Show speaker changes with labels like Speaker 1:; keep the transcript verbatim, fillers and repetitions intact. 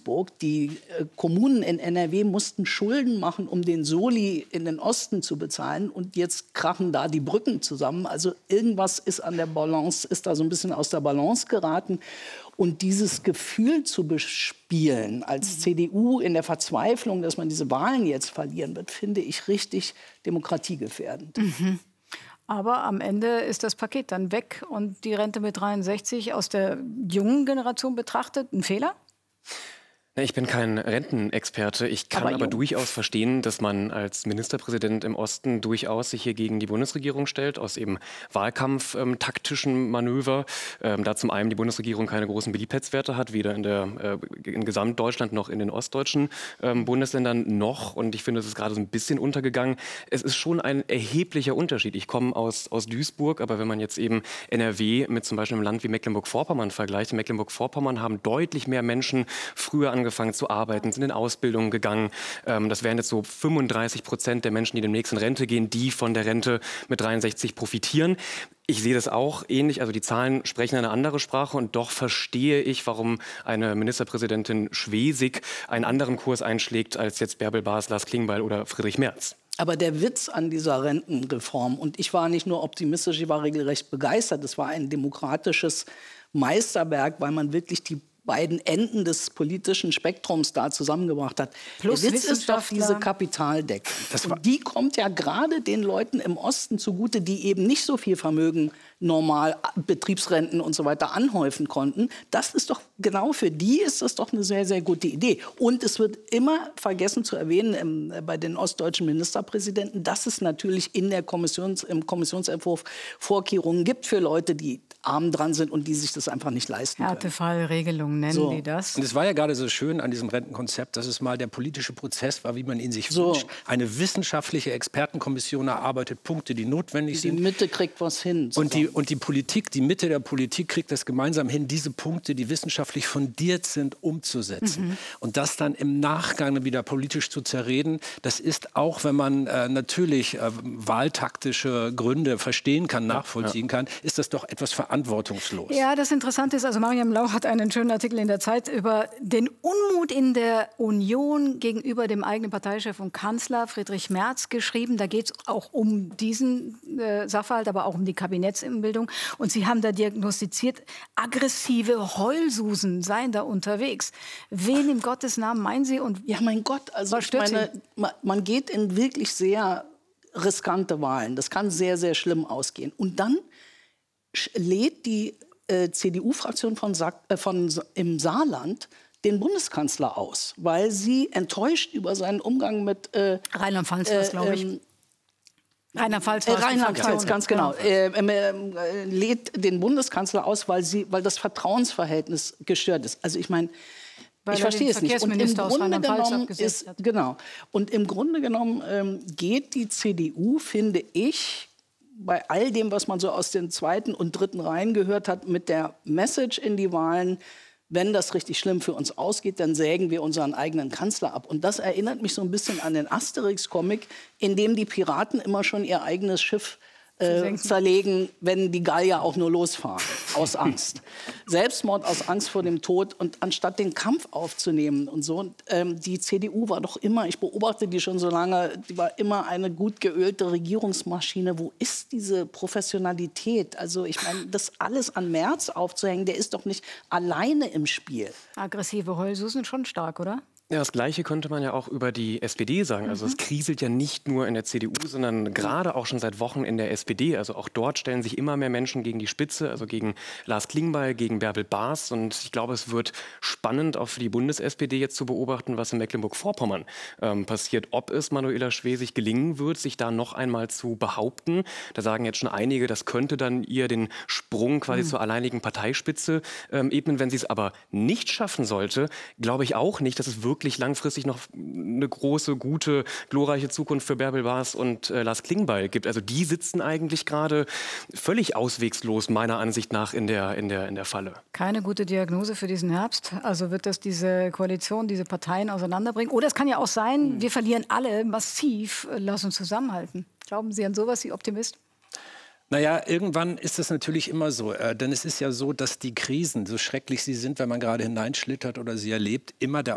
Speaker 1: Duisburg. Die äh, Kommunen in N R W mussten Schulden machen, um den Soli in den Osten zu bezahlen. Und jetzt krachen da die Brücken zusammen. Also irgendwas ist an der Balance, ist da so ein bisschen aus der Balance geraten. Und dieses Gefühl zu bespielen als C D U in der Verzweiflung, dass man diese Wahlen jetzt verlieren wird, finde ich richtig demokratiegefährdend.
Speaker 2: Mhm. Aber am Ende ist das Paket dann weg und die Rente mit dreiundsechzig aus der jungen Generation betrachtet ein Fehler?
Speaker 3: Ich bin kein Rentenexperte. Ich kann aber, aber durchaus verstehen, dass man als Ministerpräsident im Osten durchaus sich hier gegen die Bundesregierung stellt, aus eben Wahlkampftaktischen ähm, Manöver. Ähm, da zum einen die Bundesregierung keine großen Beliebtheitswerte hat, weder in, der, äh, in Gesamtdeutschland noch in den ostdeutschen ähm, Bundesländern noch. Und ich finde, es ist gerade so ein bisschen untergegangen. Es ist schon ein erheblicher Unterschied. Ich komme aus, aus Duisburg, aber wenn man jetzt eben N R W mit zum Beispiel einem Land wie Mecklenburg-Vorpommern vergleicht, in Mecklenburg-Vorpommern haben deutlich mehr Menschen früher angefangen, angefangen zu arbeiten, sind in Ausbildung gegangen. Ähm, das wären jetzt so fünfunddreißig Prozent der Menschen, die demnächst in Rente gehen, die von der Rente mit dreiundsechzig profitieren. Ich sehe das auch ähnlich, also die Zahlen sprechen eine andere Sprache und doch verstehe ich, warum eine Ministerpräsidentin Schwesig einen anderen Kurs einschlägt als jetzt Bärbel Bas, Lars Klingbeil oder Friedrich Merz.
Speaker 1: Aber der Witz an dieser Rentenreform, und ich war nicht nur optimistisch, ich war regelrecht begeistert, es war ein demokratisches Meisterwerk, weil man wirklich die beiden Enden des politischen Spektrums da zusammengebracht hat.
Speaker 2: Plus
Speaker 1: der Witz ist doch diese Kapitaldecke. Und die kommt ja gerade den Leuten im Osten zugute, die eben nicht so viel Vermögen normal, Betriebsrenten und so weiter anhäufen konnten. Das ist doch, genau für die ist das doch eine sehr, sehr gute Idee. Und es wird immer vergessen zu erwähnen im, bei den ostdeutschen Ministerpräsidenten, dass es natürlich in der Kommissions, im Kommissionsentwurf Vorkehrungen gibt für Leute, die arm dran sind und die sich das einfach nicht leisten können.
Speaker 2: Härtefallregelungen nennen
Speaker 4: so.
Speaker 2: die das.
Speaker 4: Und es war ja gerade so schön an diesem Rentenkonzept, dass es mal der politische Prozess war, wie man ihn sich
Speaker 1: so.
Speaker 4: wünscht. Eine wissenschaftliche Expertenkommission erarbeitet Punkte, die notwendig
Speaker 1: die
Speaker 4: sind.
Speaker 1: Die Mitte kriegt was hin.
Speaker 4: Und die, und die Politik, die Mitte der Politik kriegt das gemeinsam hin, diese Punkte, die wissenschaftlich fundiert sind, umzusetzen. Mhm. Und das dann im Nachgang wieder politisch zu zerreden, das ist auch, wenn man äh, natürlich äh, wahltaktische Gründe verstehen kann, nachvollziehen ja. kann, ist das doch etwas verantwortungslos.
Speaker 2: Ja, das Interessante ist, also Mariam Lau hat einen schönen Artikel in der Zeit über den Unmut in der Union gegenüber dem eigenen Parteichef und Kanzler Friedrich Merz geschrieben. Da geht es auch um diesen äh, Sachverhalt, aber auch um die Kabinettsinbildung. Und sie haben da diagnostiziert, aggressive Heulsusen seien da unterwegs. Wen im Gottes Namen meinen Sie? Und
Speaker 1: ja, mein Gott, also ich meine, man geht in wirklich sehr riskante Wahlen. Das kann sehr, sehr schlimm ausgehen. Und dann lädt die äh, C D U-Fraktion von, äh, von im Saarland den Bundeskanzler aus, weil sie enttäuscht über seinen Umgang mit äh,
Speaker 2: Rheinland-Pfalz, äh, glaube ich. Ähm, Rheinland-Pfalz,
Speaker 1: äh, Rheinland-Pfalz, ganz genau. Äh, äh, äh, lädt den Bundeskanzler aus, weil, sie, weil das Vertrauensverhältnis gestört ist. Also ich meine, ich verstehe es nicht. Und im Grunde genommen ist, genau. Und im Grunde genommen ähm, geht die C D U, finde ich, bei all dem, was man so aus den zweiten und dritten Reihen gehört hat, mit der Message in die Wahlen, wenn das richtig schlimm für uns ausgeht, dann sägen wir unseren eigenen Kanzler ab. Und das erinnert mich so ein bisschen an den Asterix-Comic, in dem die Piraten immer schon ihr eigenes Schiff äh, zerlegen, wenn die Gallier auch nur losfahren, aus Angst. Selbstmord aus Angst vor dem Tod. Und anstatt den Kampf aufzunehmen und so, und, ähm, die C D U war doch immer, ich beobachte die schon so lange, die war immer eine gut geölte Regierungsmaschine. Wo ist diese Professionalität? Also ich meine, das alles an Merz aufzuhängen, der ist doch nicht alleine im Spiel.
Speaker 2: Aggressive Heulsusen schon stark, oder?
Speaker 3: Ja, das Gleiche könnte man ja auch über die S P D sagen. Also es kriselt ja nicht nur in der C D U, sondern gerade auch schon seit Wochen in der S P D. Also auch dort stellen sich immer mehr Menschen gegen die Spitze, also gegen Lars Klingbeil, gegen Bärbel Bas. Und ich glaube, es wird spannend, auch für die Bundes-S P D jetzt zu beobachten, was in Mecklenburg-Vorpommern ähm, passiert. Ob es Manuela Schwesig gelingen wird, sich da noch einmal zu behaupten. Da sagen jetzt schon einige, das könnte dann ihr den Sprung quasi mhm. zur alleinigen Parteispitze ähm, ebnen. Wenn sie es aber nicht schaffen sollte, glaube ich auch nicht, dass es wirklich wirklich langfristig noch eine große, gute, glorreiche Zukunft für Bärbel Bas und äh, Lars Klingbeil gibt. Also die sitzen eigentlich gerade völlig auswegslos, meiner Ansicht nach, in der, in der, in der Falle.
Speaker 2: Keine gute Diagnose für diesen Herbst. Also wird das diese Koalition, diese Parteien auseinanderbringen? Oder es kann ja auch sein, hm. wir verlieren alle massiv. Lass uns zusammenhalten. Glauben Sie an sowas, Sie Optimist?
Speaker 4: Naja, irgendwann ist es natürlich immer so. Äh, denn es ist ja so, dass die Krisen, so schrecklich sie sind, wenn man gerade hineinschlittert oder sie erlebt, immer der